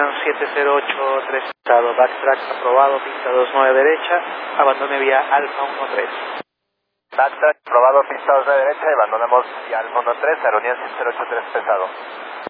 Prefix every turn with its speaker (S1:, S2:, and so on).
S1: Unión 7083 pesado, backtrack aprobado, pista 29 derecha, abandone vía Alfa 13.
S2: Backtrack aprobado, pista 29 derecha, y abandonamos vía Alfa 13, Unión 7083 pesado.